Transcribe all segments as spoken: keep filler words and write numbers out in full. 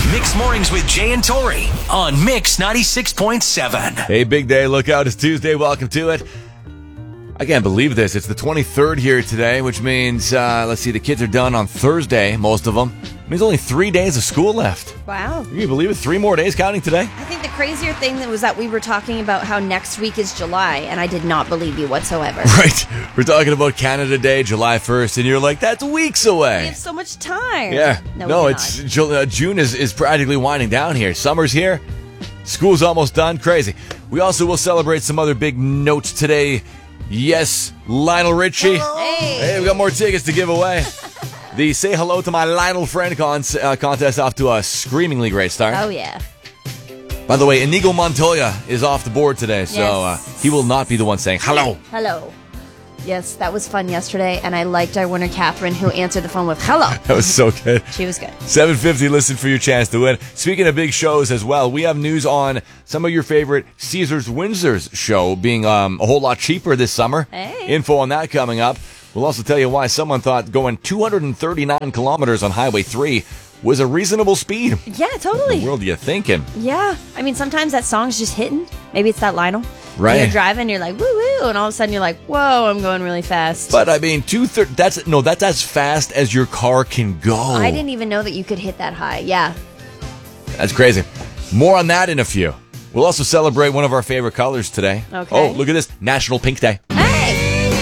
Mixed Mornings with Jay and Tori on Mix ninety-six point seven. Hey, big day. Look out. It's Tuesday. Welcome to it. I can't believe this. It's the twenty-third here today, which means, uh, let's see, the kids are done on Thursday, most of them. It means only three days of school left. Wow. Can you believe it? Three more days counting today? I think the crazier thing was that we were talking about how next week is July, and I did not believe you whatsoever. Right. We're talking about Canada Day, July first, and you're like, that's weeks away. We have so much time. Yeah. No, no we it's Ju- uh, June is, is practically winding down here. Summer's here. School's almost done. Crazy. We also will celebrate some other big notes today. Yes, Lionel Richie. Hey. Hey, we got more tickets to give away. The Say Hello to My Lionel Friend con- uh, contest off to a screamingly great start. Oh, yeah. By the way, Inigo Montoya is off the board today, so Yes. uh, he will not be the one saying hello. Hello. Yes, that was fun yesterday, and I liked our winner, Catherine, who answered the phone with hello. That was so good. She was good. seven fifty, listen for your chance to win. Speaking of big shows as well, we have news on some of your favorite Caesars Windsor's show being um, a whole lot cheaper this summer. Hey. Info on that coming up. We'll also tell you why someone thought going two hundred thirty-nine kilometers on Highway three was a reasonable speed. Yeah, What totally. the world are you thinking? Yeah. I mean, sometimes that song's just hitting. Maybe it's that Lionel. Right. And you're driving, you're like, woo woo, and all of a sudden you're like, whoa, I'm going really fast. But I mean, two thirty. That's no, that's as fast as your car can go. I didn't even know that you could hit that high. Yeah. That's crazy. More on that in a few. We'll also celebrate one of our favorite colors today. Okay. Oh, look at this. National Pink Day. Hey!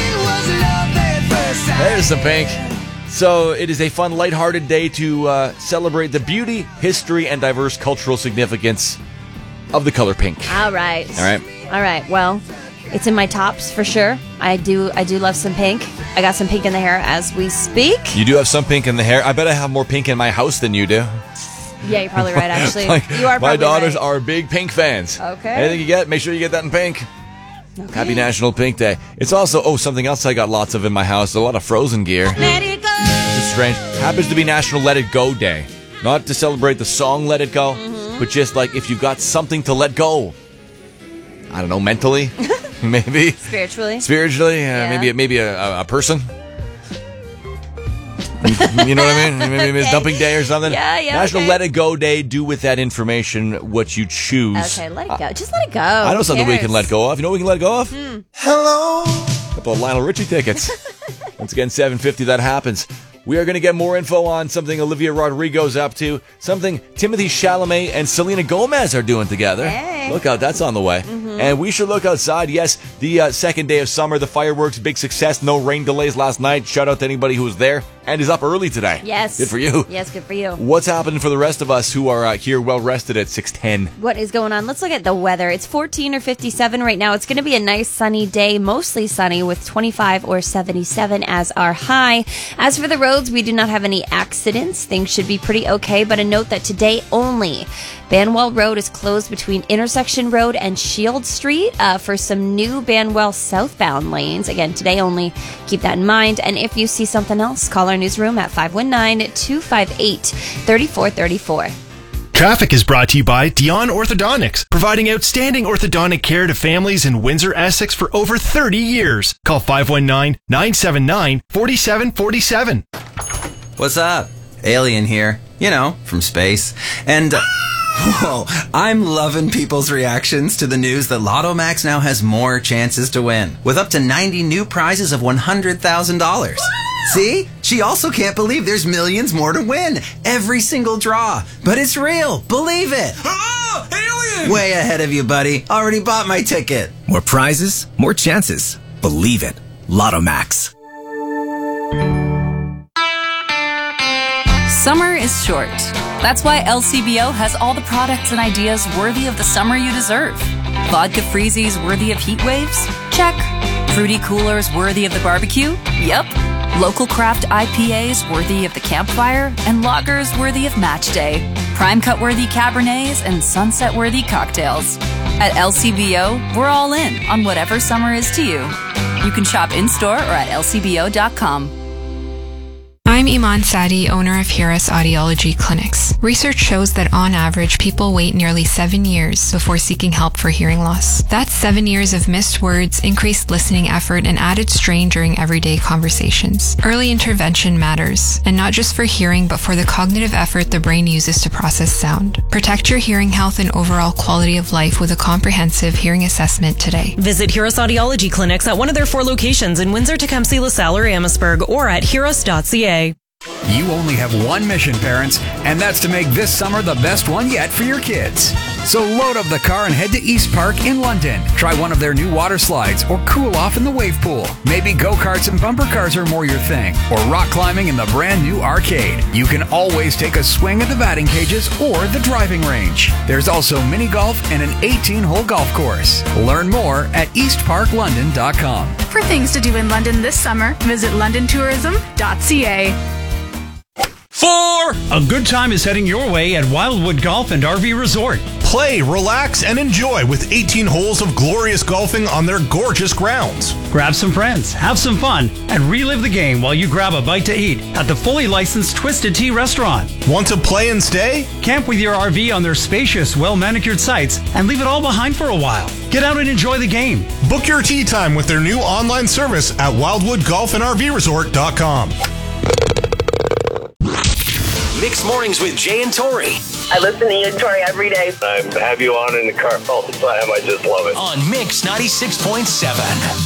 There's some pink. So it is a fun, lighthearted day to uh, celebrate the beauty, history, and diverse cultural significance of the color pink. All right. All right. All right. Well, it's in my tops for sure. I do I do love some pink. I got some pink in the hair as we speak. You do have some pink in the hair. I bet I have more pink in my house than you do. Yeah, you're probably right, actually. Like, you are probably my daughters right. are big pink fans. Okay. Anything you get, make sure you get that in pink. Okay. Happy National Pink Day. It's also, oh, something else I got lots of in my house. A lot of Frozen gear. Let it go. This is strange. Happens to be National Let It Go Day. Not to celebrate the song Let It Go, Mm-hmm. but just like if you've got something to let go. I don't know, mentally, maybe. Spiritually. Spiritually, uh, Yeah. maybe maybe a, a, a person. You know what I mean? Maybe it's Okay. dumping day or something. Yeah, yeah, National okay. Let It Go Day. Do with that information what you choose. Okay, let it go. Just let it go. I know Who something we cares? can let go of. You know what we can let go of? Hmm. Hello. A couple of Lionel Richie tickets. Once again, seven fifty, that happens. We are going to get more info on something Olivia Rodrigo's up to, something Timothy Chalamet and Selena Gomez are doing together. Hey. Look out, that's on the way. Mm-hmm. And we should look outside. Yes, the uh, second day of summer, the fireworks, big success. No rain delays last night. Shout out to anybody who was there and is up early today. Yes. Good for you. Yes, good for you. What's happening for the rest of us who are uh, here well rested at six ten? What is going on? Let's look at the weather. It's fourteen or fifty-seven right now. It's going to be a nice sunny day, mostly sunny with twenty-five or seventy-seven as our high. As for the roads, we do not have any accidents. Things should be pretty okay, but a note that today only Banwell Road is closed between Intersection Road and Shield Street uh, for some new Banwell southbound lanes. Again, today only. Keep that in mind. And if you see something else, call our newsroom at five one nine, two five eight, three four three four. Traffic is brought to you by Dion Orthodontics, providing outstanding orthodontic care to families in Windsor, Essex for over thirty years. Call five one nine, nine seven nine, four seven four seven. What's up? Alien here. You know, from space. And, uh, whoa, I'm loving people's reactions to the news that Lotto Max now has more chances to win, with up to ninety new prizes of one hundred thousand dollars. See? She also can't believe there's millions more to win. Every single draw. But it's real. Believe it. Oh, alien! Way ahead of you, buddy. Already bought my ticket. More prizes, more chances. Believe it. Lotto Max. Summer is short. That's why L C B O has all the products and ideas worthy of the summer you deserve. Vodka freezies worthy of heat waves? Check. Fruity coolers worthy of the barbecue? Yep. Local craft I P As worthy of the campfire? And lagers worthy of match day. Prime cut worthy Cabernets and sunset worthy cocktails. At L C B O, we're all in on whatever summer is to you. You can shop in-store or at L C B O dot com. I'm Iman Sadi, owner of Hiras Audiology Clinics. Research shows that on average, people wait nearly seven years before seeking help for hearing loss. That's seven years of missed words, increased listening effort, and added strain during everyday conversations. Early intervention matters, and not just for hearing, but for the cognitive effort the brain uses to process sound. Protect your hearing health and overall quality of life with a comprehensive hearing assessment today. Visit Hiras Audiology Clinics at one of their four locations in Windsor, Tecumseh, LaSalle, or Amherstburg, or at hiras dot c a. You only have one mission, parents, and that's to make this summer the best one yet for your kids. So load up the car and head to East Park in London. Try one of their new water slides or cool off in the wave pool. Maybe go-karts and bumper cars are more your thing, or rock climbing in the brand new arcade. You can always take a swing at the batting cages or the driving range. There's also mini golf and an eighteen-hole golf course. Learn more at east park london dot com. For things to do in London this summer, visit london tourism dot c a. Four! A good time is heading your way at Wildwood Golf and R V Resort. Play, relax, and enjoy with eighteen holes of glorious golfing on their gorgeous grounds. Grab some friends, have some fun, and relive the game while you grab a bite to eat at the fully licensed Twisted Tea restaurant. Want to play and stay? Camp with your R V on their spacious, well-manicured sites and leave it all behind for a while. Get out and enjoy the game. Book your tee time with their new online service at wildwood golf and r v resort dot com. Mixed Mornings with Jay and Tori. I listen to you and Tori every day. I have you on in the car all the time. I just love it. On Mix ninety-six point seven.